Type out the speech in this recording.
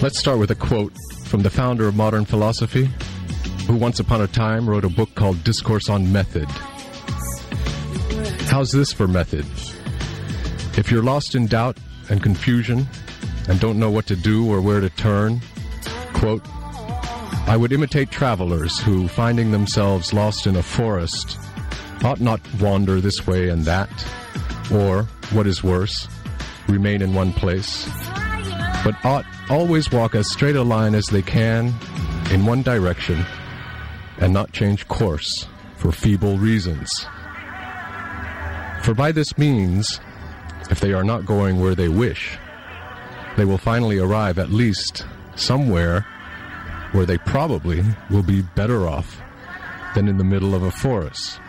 Let's start with a quote from the founder of modern philosophy, who once upon a time wrote a book called Discourse on Method. How's this for method? If you're lost in doubt and confusion and don't know what to do or where to turn, quote, I would imitate travelers who, finding themselves lost in a forest, ought not wander this way and that, or, what is worse, remain in one place, but ought always walk as straight a line as they can in one direction and not change course for feeble reasons. For by this means, if they are not going where they wish, they will finally arrive at least somewhere where they probably will be better off than in the middle of a forest.